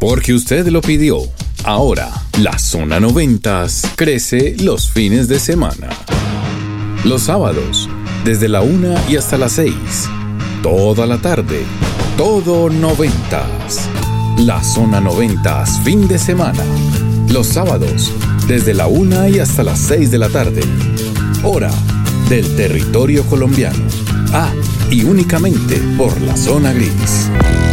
Porque usted lo pidió. Ahora, la Zona 90 crece los fines de semana. Los sábados, desde la 1 y hasta las 6. Toda la tarde, todo 90. La Zona 90 fin de semana. Los sábados, desde la 1 y hasta las 6 de la tarde. Hora del territorio colombiano. Y únicamente por la Zona Gris.